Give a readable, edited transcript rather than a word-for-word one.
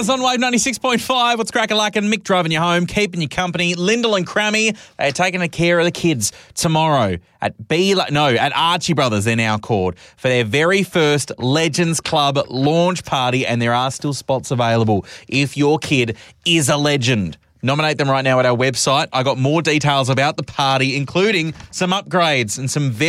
Cars on Wave 96.5. What's cracking like? And Mick driving you home, keeping you company. Lyndall and Crammy, they're taking care of the kids tomorrow at Archie Brothers, they're now called, for their very first Legends Club launch party, and there are still spots available if your kid is a legend. Nominate them right now at our website. I got more details about the party, including some upgrades and some